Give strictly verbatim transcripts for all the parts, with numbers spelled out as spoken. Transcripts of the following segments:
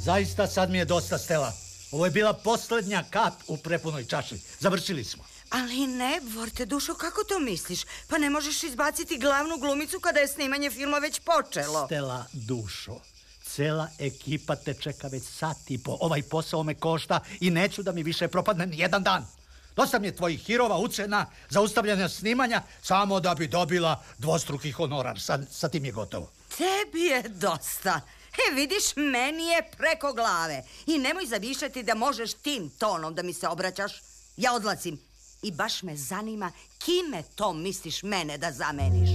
Zaista sad mi je dosta, Stella. Ovo je bila posljednja kap u prepunoj čaši. Završili smo. Ali ne, Vorte, dušo, kako to misliš? Pa ne možeš izbaciti glavnu glumicu kada je snimanje filma već počelo. Stella, dušo, cela ekipa te čeka već sat i po. Ovaj posao me košta i neću da mi više propadne ni jedan dan. Dosta mi je tvojih hirova, ucena, zaustavljanja snimanja, samo da bi dobila dvostruki honorar. Sa, sa tim je gotovo. Tebi je dosta. E, vidiš, meni je preko glave. I nemoj zavišati da možeš tim tonom da mi se obraćaš. Ja odlazim. I baš me zanima kime to misliš mene da zameniš.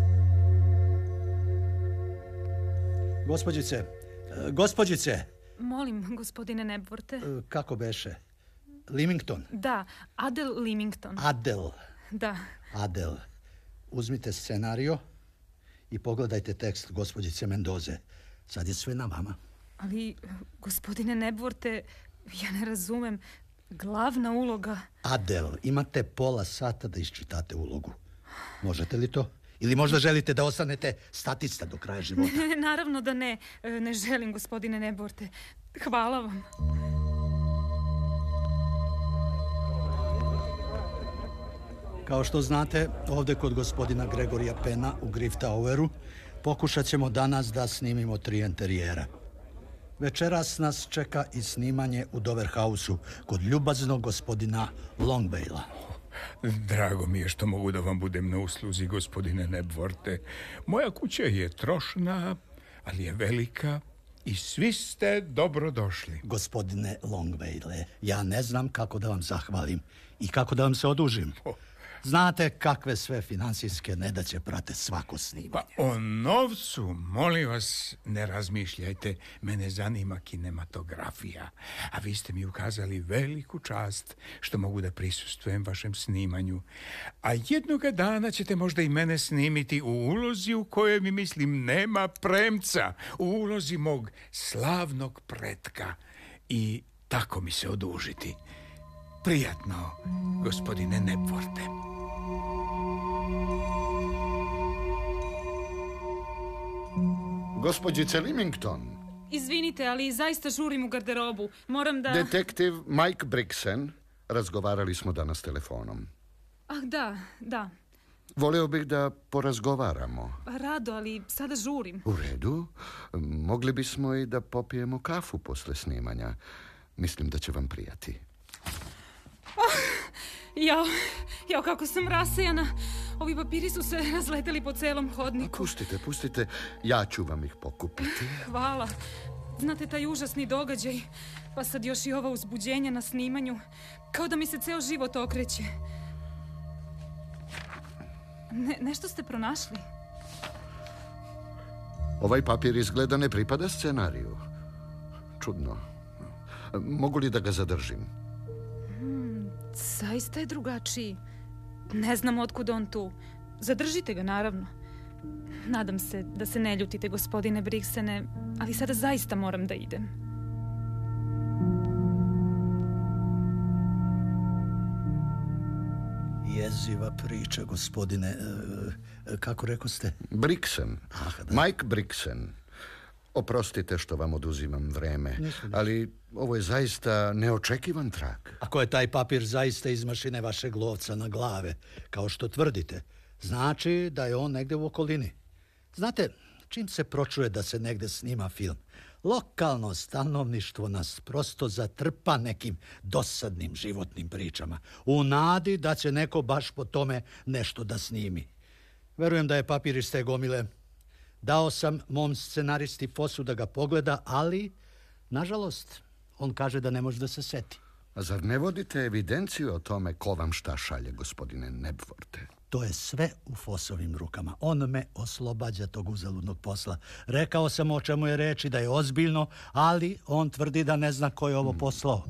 Gospođice, gospođice. Molim, gospodine Nebvorte. Kako beše? Limington? Da, Adel Limington. Adel. Da. Adel. Uzmite scenario i pogledajte tekst gospođice Mendoze. Sad je sve na vama. Ali, gospodine Nebvorte, ja ne razumem. Glavna uloga... Adel, imate pola sata da iščitate ulogu. Možete li to? Ili možda želite da ostanete statista do kraja života? Ne, naravno da ne. Ne želim, gospodine Nebvorte. Hvala vam. Kao što znate, ovdje kod gospodina Gregorija Pena u Griff Toweru pokušat ćemo danas da snimimo tri interijera. Večeras nas čeka i snimanje u Dover House-u kod ljubaznog gospodina Longbaila. Drago mi je što mogu da vam budem na usluzi, gospodine Nebvorte. Moja kuća je trošna, ali je velika i svi ste dobro došli. Gospodine Longbaile, ja ne znam kako da vam zahvalim i kako da vam se odužim. Oh. Znate kakve sve finansijske nedaće prate svako snimanje. Pa o novcu, molim vas, ne razmišljajte. Mene zanima kinematografija. A vi ste mi ukazali veliku čast što mogu da prisustvujem vašem snimanju. A jednoga dana ćete možda i mene snimiti u ulozi u kojoj mi, mislim, nema premca. U ulozi mog slavnog pretka. I tako mi se odužiti. Prijatno, gospodine Nebvorte. Gospođice Limington. Izvinite, ali zaista žurim u garderobu. Moram da... Detektiv Mike Brixen. Razgovarali smo danas telefonom. Ah, da, da. Voleo bih da porazgovaramo. Rado, ali sada žurim. U redu. Mogli bismo i da popijemo kafu posle snimanja. Mislim da će vam prijati. Oh, jao, jao, kako sam rasejana. Ovi papiri su se razleteli po celom hodniku. Pustite, pustite. Ja ću vam ih pokupiti. Hvala. Znate, taj užasni događaj, pa sad još i ova uzbuđenja na snimanju. Kao da mi se ceo život okreće. Ne, nešto ste pronašli? Ovaj papir izgleda ne pripada scenariju. Čudno. Mogu li da ga zadržim? Hmm, zaista je drugačiji. Ne znam otkud on tu. Zadržite ga, naravno. Nadam se da se ne ljutite, gospodine Brixene, ali sada zaista moram da idem. Jeziva priča, gospodine... E, kako rekoste? Brixen. Ah, da. Mike Brixen. Oprostite što vam oduzimam vreme, ali ovo je zaista neočekivan trag. Ako je taj papir zaista iz mašine vašeg lovca na glave, kao što tvrdite, znači da je on negde u okolini. Znate, čim se pročuje da se negde snima film, lokalno stanovništvo nas prosto zatrpa nekim dosadnim životnim pričama, u nadi da će neko baš po tome nešto da snimi. Verujem da je papir iz te gomile. Dao sam mom scenaristi Fosu da ga pogleda, ali, nažalost, on kaže da ne može da se seti. A zar ne vodite evidenciju o tome ko vam šta šalje, gospodine Nebvorte? To je sve u Fosovim rukama. On me oslobađa tog uzaludnog posla. Rekao sam o čemu je reč i da je ozbiljno, ali on tvrdi da ne zna ko je ovo poslao.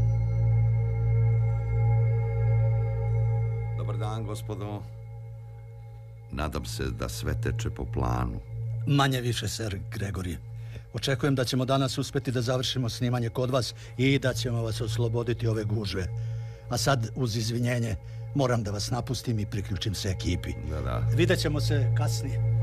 Dobar dan, gospodo. Nadam se da sve teče po planu. Manje više, ser Gregorije. Očekujem da ćemo danas uspeti da završimo snimanje kod vas i da ćemo vas osloboditi ove gužve. A sad, uz izvinjenje, moram da vas napustim i priključim se ekipi. Da, da. Vidjet ćemo se kasnije.